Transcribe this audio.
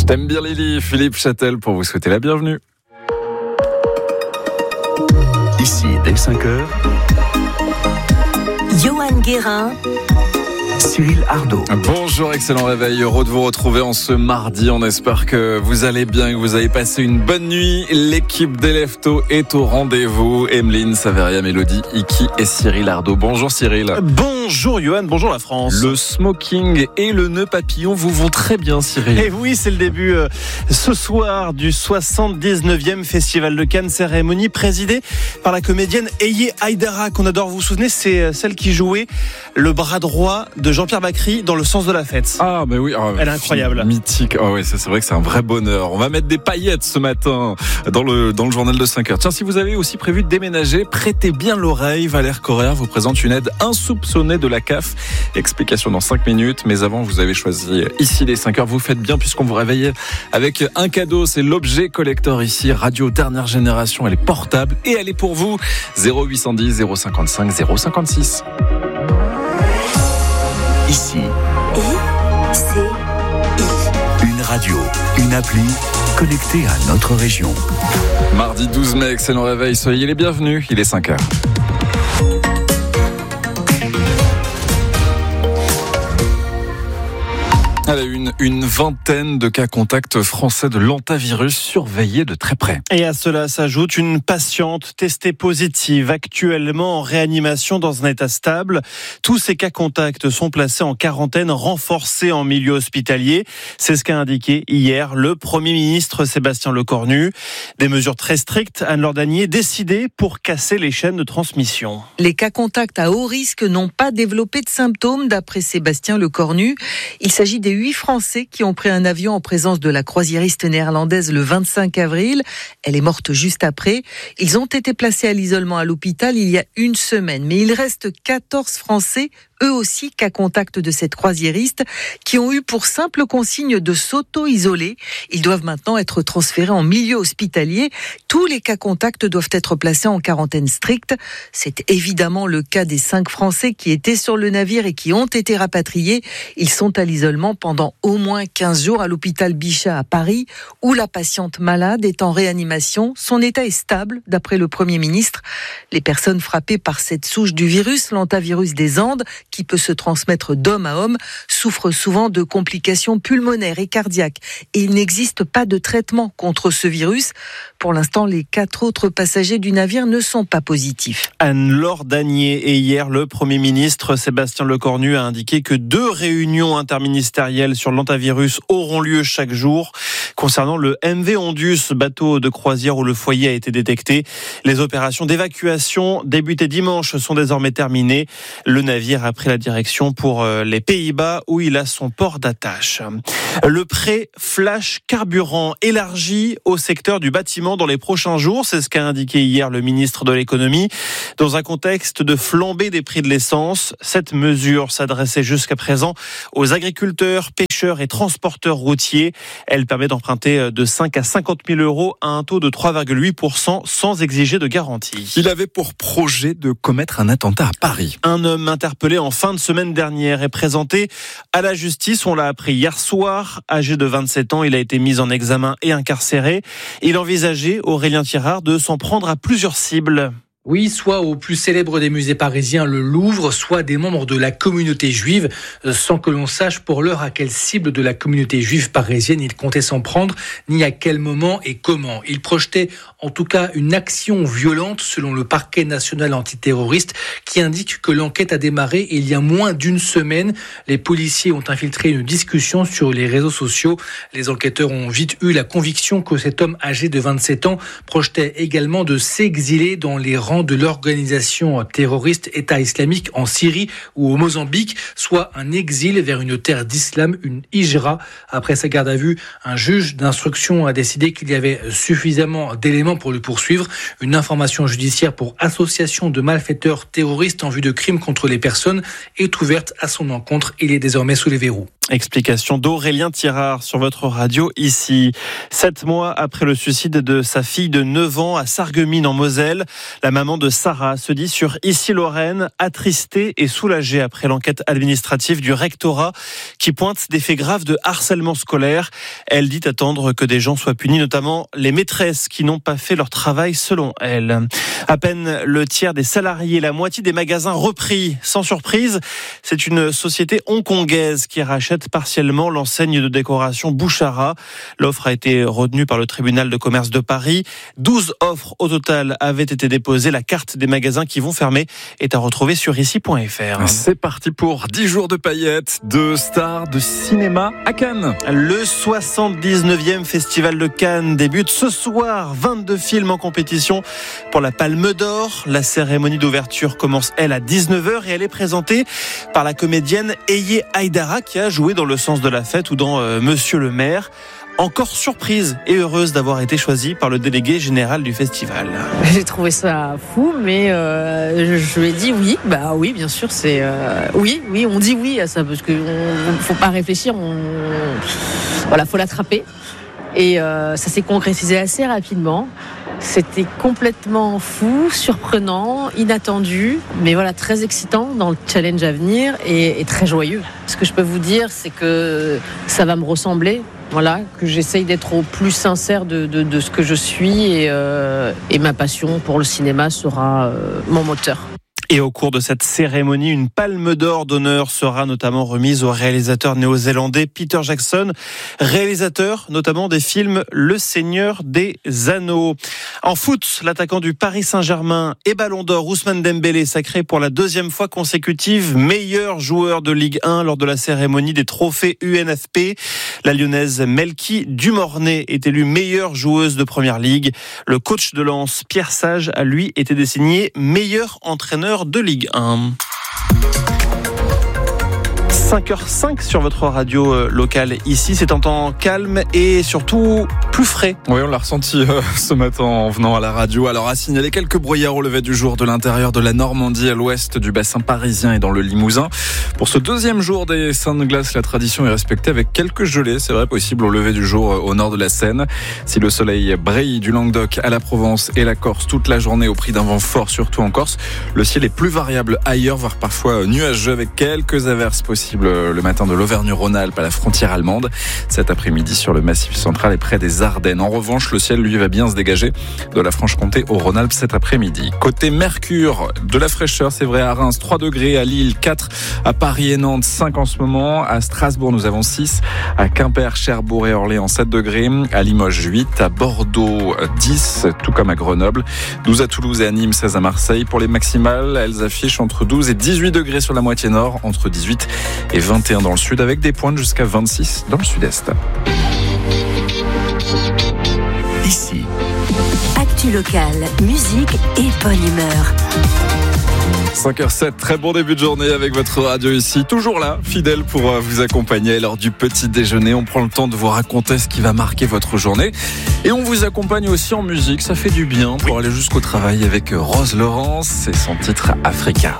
Je t'aime bien Lily, Philippe Châtel pour vous souhaiter la bienvenue. Ici, dès 5h, Johan Guérin, Cyril Ardo. Bonjour, excellent réveil, heureux de vous retrouver en ce mardi. On espère que vous allez bien, que vous avez passé une bonne nuit. L'équipe des Leftos est au rendez-vous. Emeline, Saveria, Mélodie, Iki et Cyril Ardo. Bonjour Cyril. Bonjour Johan, bonjour la France. Le smoking et le nœud papillon vous vont très bien Cyril. Et oui, c'est le début ce soir du 79e Festival de Cannes, cérémonie présidée par la comédienne Eye Haïdara, qu'on adore. Vous vous souvenez, c'est celle qui jouait le bras droit de Jean-Pierre Bacri dans Le Sens de la Fête. Ah mais oui, elle est incroyable. Mythique. Ah ouais, ça c'est vrai que c'est un vrai bonheur. On va mettre des paillettes ce matin dans le journal de 5h. Tiens, si vous avez aussi prévu de déménager, prêtez bien l'oreille. Valère Correa vous présente une aide insoupçonnée de la CAF. Explication dans 5 minutes. Mais avant, vous avez choisi ici les 5h. Vous faites bien puisqu'on vous réveille avec un cadeau. C'est l'objet collector ici. Radio dernière génération. Elle est portable et elle est pour vous. 0810 055 056. Ici, I-C-I. une radio, une appli connectée à notre région. Mardi 12 mai, excellent réveil. Soyez les bienvenus. Il est 5h. À la une vingtaine de cas contacts français de l'hantavirus surveillés de très près. Et à cela s'ajoute une patiente testée positive, actuellement en réanimation dans un état stable. Tous ces cas contacts sont placés en quarantaine renforcée en milieu hospitalier. C'est ce qu'a indiqué hier le Premier ministre Sébastien Lecornu. Des mesures très strictes, Anne-Laure Danier, décidées pour casser les chaînes de transmission. Les cas contacts à haut risque n'ont pas développé de symptômes, d'après Sébastien Lecornu. Il s'agit des 8 Français qui ont pris un avion en présence de la croisiériste néerlandaise le 25 avril. Elle est morte juste après. Ils ont été placés à l'isolement à l'hôpital il y a une semaine. Mais il reste 14 Français, eux aussi cas contact de cette croisiériste, qui ont eu pour simple consigne de s'auto-isoler. Ils doivent maintenant être transférés en milieu hospitalier. Tous les cas contacts doivent être placés en quarantaine stricte. C'est évidemment le cas des 5 Français qui étaient sur le navire et qui ont été rapatriés. Ils sont à l'isolement pendant au moins 15 jours à l'hôpital Bichat à Paris, où la patiente malade est en réanimation. Son état est stable, d'après le Premier ministre. Les personnes frappées par cette souche du virus, l'hantavirus des Andes, qui peut se transmettre d'homme à homme, souffrent souvent de complications pulmonaires et cardiaques. Et il n'existe pas de traitement contre ce virus. Pour l'instant, les 4 autres passagers du navire ne sont pas positifs. Anne-Laure Danier. Et hier, le Premier ministre Sébastien Lecornu a indiqué que 2 réunions interministérielles sur l'hantavirus auront lieu chaque jour. Concernant le MV Ondius, bateau de croisière où le foyer a été détecté, les opérations d'évacuation débutées dimanche sont désormais terminées. Le navire a pris la direction pour les Pays-Bas où il a son port d'attache. Le prêt Flash Carburant élargi au secteur du bâtiment dans les prochains jours, c'est ce qu'a indiqué hier le ministre de l'économie. Dans un contexte de flambée des prix de l'essence, cette mesure s'adressait jusqu'à présent aux agriculteurs, pêcheurs et transporteurs routiers. Elle permet d'emprunter de 5 à 50 000 euros à un taux de 3,8% sans exiger de garantie. Il avait pour projet de commettre un attentat à Paris. Un homme interpellé en fin de semaine dernière est présenté à la justice. On l'a appris hier soir. Âgé de 27 ans, il a été mis en examen et incarcéré. Il envisageait, Aurélien Thirard, de s'en prendre à plusieurs cibles. Oui, soit au plus célèbre des musées parisiens, le Louvre, soit des membres de la communauté juive, sans que l'on sache pour l'heure à quelle cible de la communauté juive parisienne il comptait s'en prendre, ni à quel moment et comment. Il projetait en tout cas une action violente selon le parquet national antiterroriste qui indique que l'enquête a démarré il y a moins d'une semaine. Les policiers ont infiltré une discussion sur les réseaux sociaux. Les enquêteurs ont vite eu la conviction que cet homme âgé de 27 ans projetait également de s'exiler dans les rangs de l'organisation terroriste État islamique en Syrie ou au Mozambique, soit un exil vers une terre d'islam, une hijra. Après sa garde à vue, un juge d'instruction a décidé qu'il y avait suffisamment d'éléments pour le poursuivre. Une information judiciaire pour association de malfaiteurs terroristes en vue de crimes contre les personnes est ouverte à son encontre. Il est désormais sous les verrous. Explication d'Aurélien Thirard sur votre radio ici. 7 mois après le suicide de sa fille de 9 ans à Sarreguemines en Moselle, la maman maman de Sarah se dit sur Ici Lorraine attristée et soulagée après l'enquête administrative du rectorat qui pointe des faits graves de harcèlement scolaire. Elle dit attendre que des gens soient punis, notamment les maîtresses qui n'ont pas fait leur travail selon elle. À peine le tiers des salariés, la moitié des magasins repris. Sans surprise, c'est une société hongkongaise qui rachète partiellement l'enseigne de décoration Bouchara. L'offre a été retenue par le tribunal de commerce de Paris. 12 offres au total avaient été déposées. La carte des magasins qui vont fermer est à retrouver sur ici.fr. C'est parti pour 10 jours de paillettes, de stars de cinéma à Cannes. Le 79e Festival de Cannes débute ce soir. 22 films en compétition pour la Palme d'Or. La cérémonie d'ouverture commence, elle, à 19h et elle est présentée par la comédienne Eye Haïdara qui a joué dans Le Sens de la Fête ou dans Monsieur le Maire. Encore surprise et heureuse d'avoir été choisie par le délégué général du festival. J'ai trouvé ça fou, mais je lui ai dit oui. Bah oui, bien sûr, c'est oui, on dit oui à ça parce que faut pas réfléchir. Voilà, faut l'attraper. Et ça s'est concrétisé assez rapidement. C'était complètement fou, surprenant, inattendu, mais voilà, très excitant dans le challenge à venir et très joyeux. Ce que je peux vous dire, c'est que ça va me ressembler. Voilà, que j'essaye d'être au plus sincère de ce que je suis et ma passion pour le cinéma sera mon moteur. Et au cours de cette cérémonie, une palme d'or d'honneur sera notamment remise au réalisateur néo-zélandais Peter Jackson, réalisateur notamment des films Le Seigneur des Anneaux. En foot, l'attaquant du Paris Saint-Germain et Ballon d'Or Ousmane Dembélé sacré pour la deuxième fois consécutive meilleur joueur de Ligue 1 lors de la cérémonie des trophées UNFP. La Lyonnaise Melki Dumornay est élue meilleure joueuse de Première Ligue. Le coach de Lens, Pierre Sage, a lui été désigné meilleur entraîneur de Ligue 1. 5h05 sur votre radio locale ici, c'est un temps calme et surtout plus frais. Oui, on l'a ressenti ce matin en venant à la radio. Alors à signaler quelques brouillards au lever du jour de l'intérieur de la Normandie à l'ouest du bassin parisien et dans le Limousin. Pour ce deuxième jour des Saintes Glaces, la tradition est respectée avec quelques gelées, c'est vrai, possible au lever du jour au nord de la Seine. Si le soleil brille du Languedoc à la Provence et la Corse toute la journée au prix d'un vent fort, surtout en Corse, le ciel est plus variable ailleurs, voire parfois nuageux avec quelques averses possibles le matin de l'Auvergne-Rhône-Alpes à la frontière allemande. Cet après-midi sur le Massif central et près des Ardennes. En revanche, le ciel, lui, va bien se dégager de la Franche-Comté au Rhône-Alpes cet après-midi. Côté Mercure, de la fraîcheur, c'est vrai, à Reims, 3 degrés, à Lille, 4, à Paris et Nantes, 5 en ce moment, à Strasbourg, nous avons 6, à Quimper, Cherbourg et Orléans, 7 degrés, à Limoges, 8, à Bordeaux, 10, tout comme à Grenoble, 12 à Toulouse et à Nîmes, 16 à Marseille. Pour les maximales, elles affichent entre 12 et 18 degrés sur la moitié nord, entre 18 et 21 dans le sud, avec des pointes jusqu'à 26 dans le sud-est. Ici. Actu locale, musique et bonne humeur. 5h07, très bon début de journée avec votre radio ici, toujours là, fidèle pour vous accompagner lors du petit déjeuner. On prend le temps de vous raconter ce qui va marquer votre journée et on vous accompagne aussi en musique, ça fait du bien pour aller jusqu'au travail avec Rose Laurence et son titre Africa.